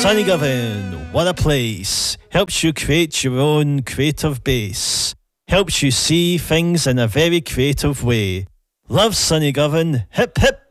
Sunnygovan, what a place. Helps you create your own creative base. Helps you see things in a very creative way. Love Sunnygovan, hip hip